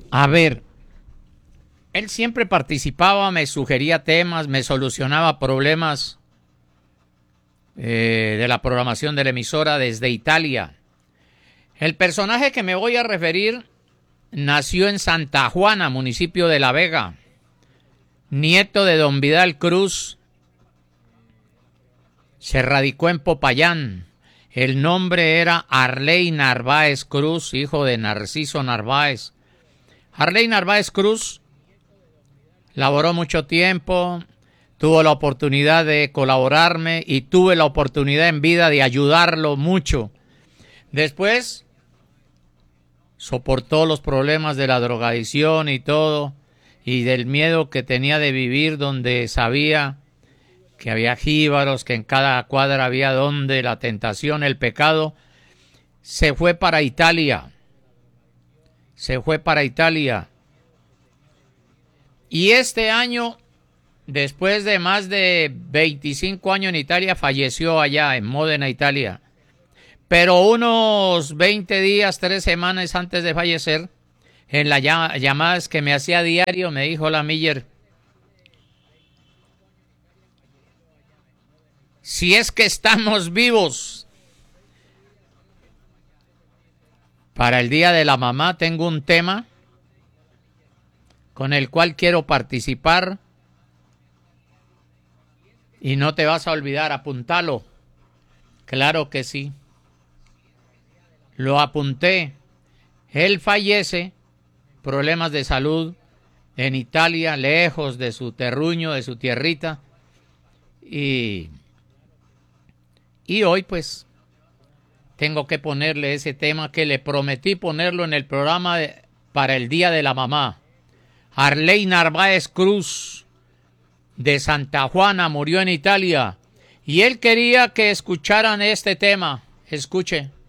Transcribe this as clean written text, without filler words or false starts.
A ver, él siempre participaba, me sugería temas, me solucionaba problemas de la programación de la emisora desde Italia. El personaje que me voy a referir nació en Santa Juana, municipio de La Vega, nieto de don Vidal Cruz. Se radicó en Popayán. El nombre era Arley Narváez Cruz, hijo de Narciso Narváez. Arley Narváez Cruz laboró mucho tiempo, tuvo la oportunidad de colaborarme y tuve la oportunidad en vida de ayudarlo mucho. Después soportó los problemas de la drogadicción y todo, y del miedo que tenía de vivir donde sabía que había jíbaros, que en cada cuadra había donde la tentación, el pecado. Se fue para Italia. Y este año, después de más de 25 años en Italia, falleció allá en Módena, Italia. Pero unos 20 días, 3 semanas antes de fallecer, en las llamadas que me hacía diario, me dijo la Miller: si es que estamos vivos, para el Día de la Mamá tengo un tema con el cual quiero participar y no te vas a olvidar, apúntalo. Claro que sí. Lo apunté. Él fallece, problemas de salud en Italia, lejos de su terruño, de su tierrita. Y hoy pues tengo que ponerle ese tema que le prometí ponerlo en el programa para el Día de la Mamá. Arley Narváez Cruz, de Santa Juana, murió en Italia. Y él quería que escucharan este tema. Escuche.